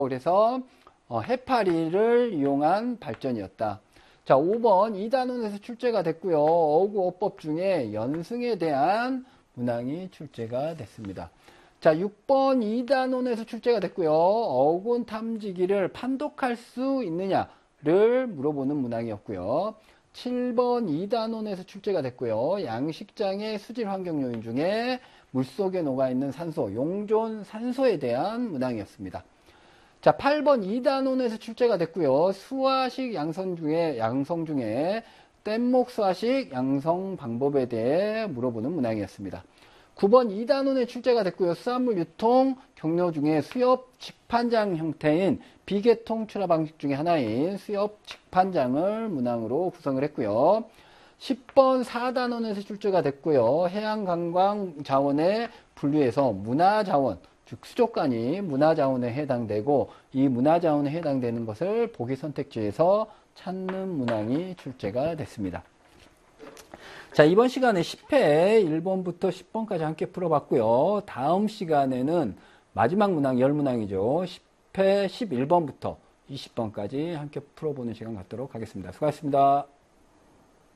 그래서 해파리를 이용한 발전이었다. 자, 5번 2단원에서 출제가 됐고요. 어구어법 중에 연승에 대한 문항이 출제가 됐습니다. 자, 6번 2단원에서 출제가 됐고요. 어군 탐지기를 판독할 수 있느냐를 물어보는 문항이었고요. 7번 2단원에서 출제가 됐고요. 양식장의 수질 환경 요인 중에 물속에 녹아있는 산소, 용존 산소에 대한 문항이었습니다. 자, 8번 2단원에서 출제가 됐고요. 수화식 양성 중에 뗏목 수화식 양성 방법에 대해 물어보는 문항이었습니다. 9번 2단원에 출제가 됐고요. 수산물 유통 경로 중에 수협 직판장 형태인 비계통 출하 방식 중에 하나인 수협 직판장을 문항으로 구성을 했고요. 10번 4단원에서 출제가 됐고요. 해양관광 자원에 분류해서 문화자원, 즉 수족관이 문화자원에 해당되고 이 문화자원에 해당되는 것을 보기 선택지에서 찾는 문항이 출제가 됐습니다. 자, 이번 시간에 10회 1번부터 10번까지 함께 풀어봤고요. 다음 시간에는 마지막 문항 10문항이죠. 10회 11번부터 20번까지 함께 풀어보는 시간 갖도록 하겠습니다. 수고하셨습니다.